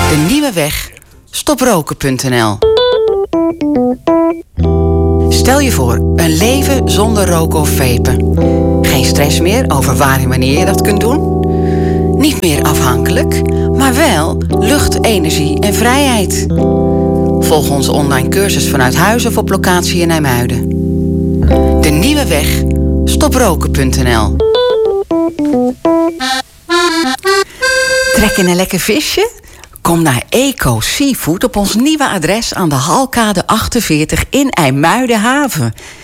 De nieuwe weg. Stoproken.nl. Stel je voor, een leven zonder roken of vapen. Geen stress meer over waar en wanneer je dat kunt doen. Niet meer afhankelijk, maar wel lucht, energie en vrijheid. Volg onze online cursus vanuit huis of op locatie in IJmuiden. De nieuwe weg. Stoproken.nl. Trek in een lekker visje? Kom naar Eco Seafood op ons nieuwe adres aan de Halkade 48 in IJmuidenhaven.